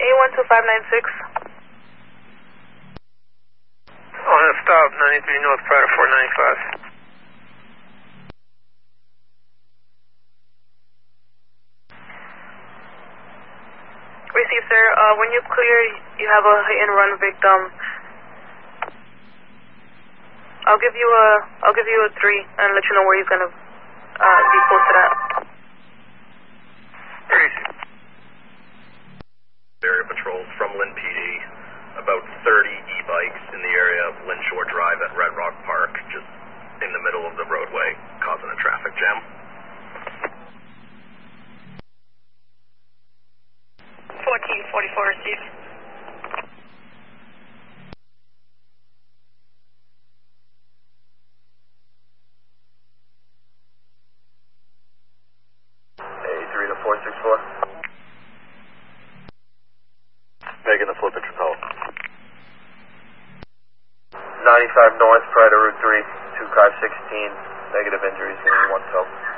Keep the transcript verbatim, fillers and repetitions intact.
A one two five nine six. On a stop, ninety-three North Prada four ninety-five. Receive, sir. Uh, when you clear, you have a hit and run victim. I'll give you a, I'll give you a three and let you know where he's gonna uh, be posted at. Receive. Area patrols from Lynn P D, about thirty e-bikes in the area of Lynn Shore Drive at Red Rock Park, just in the middle of the roadway, causing a traffic jam. fourteen forty-four, receive. eighty-three to four six four. Making the flip at Trapella. ninety-five North, Prada Route three, two car sixteen, negative injuries, one tow.